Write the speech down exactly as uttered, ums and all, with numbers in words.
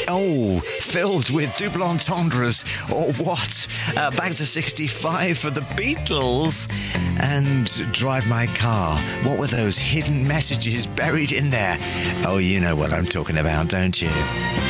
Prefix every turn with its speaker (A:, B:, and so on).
A: Oh, filled with double entendres, or what? Uh, back to sixty-five for the Beatles. And Drive My Car. What were those hidden messages buried in there? Oh, you know what I'm talking about, don't you?